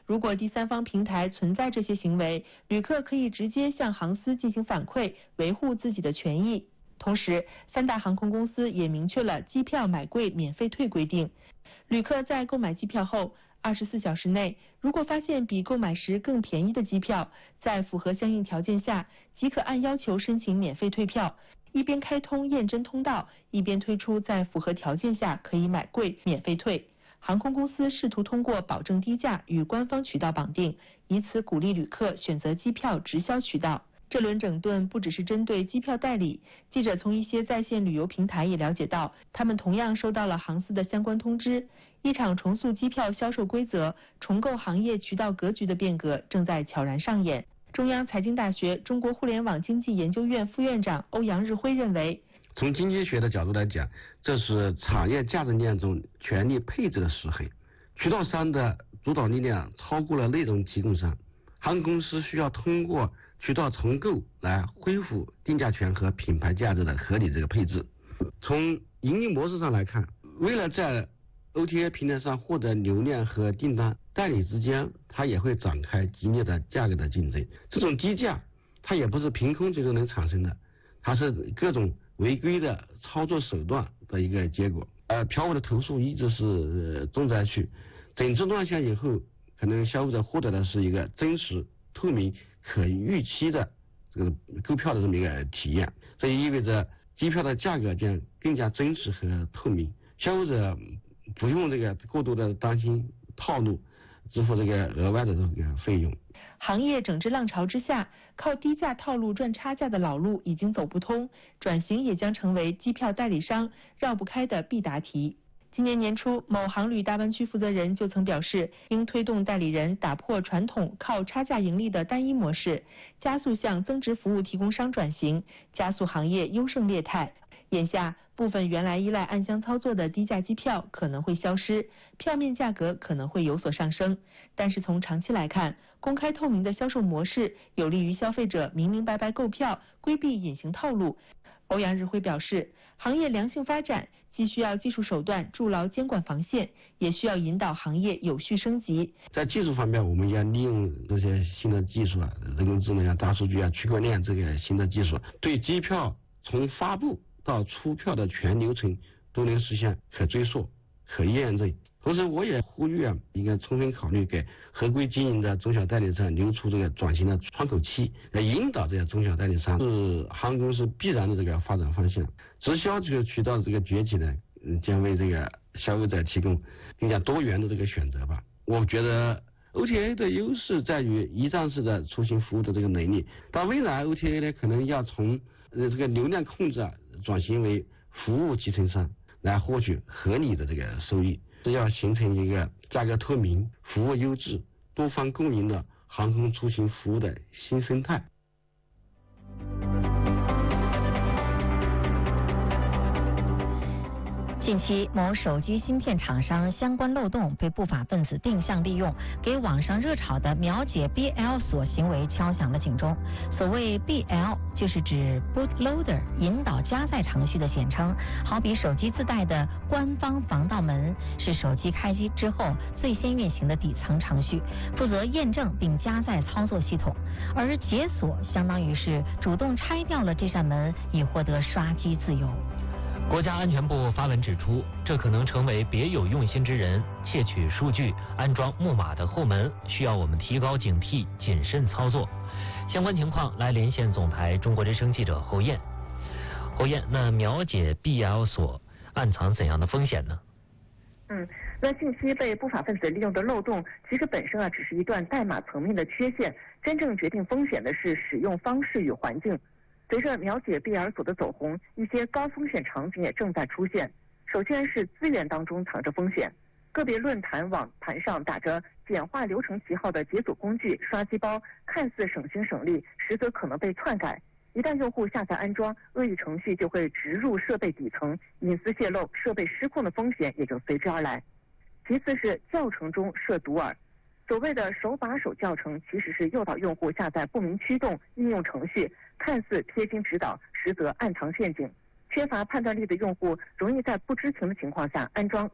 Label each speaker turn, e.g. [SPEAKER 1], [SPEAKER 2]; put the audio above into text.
[SPEAKER 1] 如果第三方平台存在这些行为，旅客可以直接向航司进行反馈，维护自己的权益。同时，三大航空公司也明确了机票买贵免费退规定。旅客在购买机票后，24小时内，如果发现比购买时更便宜的机票，在符合相应条件下，即可按要求申请免费退票。一边开通验真通道，一边推出在符合条件下可以买贵免费退。航空公司试图通过保证低价与官方渠道绑定，以此鼓励旅客选择机票直销渠道。这轮整顿不只是针对机票代理，记者从一些在线旅游平台也了解到，他们同样收到了航司的相关通知。一场重塑机票销售规则、重构行业渠道格局的变革正在悄然上演。中央财经大学中国互联网经济研究院副院长欧阳日辉认为，
[SPEAKER 2] 从经济学的角度来讲，这是产业价值链中权力配置的失衡，渠道商的主导力量超过了内容提供商，航空公司需要通过渠道重构来恢复定价权和品牌价值的合理这个配置。从盈利模式上来看，为了在 OTA 平台上获得流量和订单，代理之间它也会展开激烈的价格的竞争。这种低价它也不是凭空就能产生的，它是各种违规的操作手段的一个结果。票务的投诉一直是重灾区，整治乱象以后，可能消费者获得的是一个真实、透明、可预期的这个购票的这么一个体验。这也意味着机票的价格将更加真实和透明，消费者不用这个过多的担心套路，支付这个额外的这个费用。
[SPEAKER 1] 行业整治浪潮之下，靠低价套路赚差价的老路已经走不通，转型也将成为机票代理商绕不开的必答题。今年年初，某航旅大湾区负责人就曾表示，应推动代理人打破传统靠差价盈利的单一模式，加速向增值服务提供商转型，加速行业优胜劣汰。眼下，部分原来依赖暗箱操作的低价机票可能会消失，票面价格可能会有所上升。但是从长期来看，公开透明的销售模式有利于消费者明明白白购票，规避隐形套路。欧阳日辉表示，行业良性发展既需要技术手段筑牢监管防线，也需要引导行业有序升级。
[SPEAKER 2] 在技术方面，我们要利用这些新的技术人工智能大数据区块链这个新的技术，对机票从发布到出票的全流程都能实现可追溯、可验证。同时，我也呼吁应该充分考虑给合规经营的中小代理商留出这个转型的窗口期，来引导这些中小代理商是航空公司必然的这个发展方向。直销这个渠道的这个崛起呢，将为这个消费者提供更加多元的这个选择吧。我觉得 OTA 的优势在于一站式的出行服务的这个能力，但未来 OTA 呢可能要从这个流量控制转型为服务集成商，来获取合理的这个收益，这要形成一个价格透明、服务优质、多方共赢的航空出行服务的新生态。
[SPEAKER 3] 近期，某手机芯片厂商相关漏洞被不法分子定向利用，给网上热炒的秒解 BL 锁行为敲响了警钟。所谓 BL 就是指 bootloader 引导加载程序的简称，好比手机自带的官方防盗门，是手机开机之后最先运行的底层程序，负责验证并加载操作系统。而解锁相当于是主动拆掉了这扇门，以获得刷机自由。
[SPEAKER 4] 国家安全部发文指出，这可能成为别有用心之人窃取数据、安装木马的后门，需要我们提高警惕，谨慎操作。相关情况来连线总台中国之声记者侯燕。侯燕，那秒解 BL 锁暗藏怎样的风险呢？
[SPEAKER 5] 那信息被不法分子利用的漏洞，其实本身只是一段代码层面的缺陷，真正决定风险的是使用方式与环境。随着秒解 BL 锁的走红，一些高风险场景也正在出现。首先是资源当中藏着风险，个别论坛网盘上打着简化流程旗号的解锁工具、刷机包，看似省心省力，实则可能被篡改。一旦用户下载安装，恶意程序就会植入设备底层，隐私泄露、设备失控的风险也就随之而来。其次是教程中设毒饵。所谓的手把手教程，其实是诱导用户下载不明驱动应用程序，看似贴心指导，实则暗藏陷阱。缺乏判断力的用户容易在不知情的情况下安装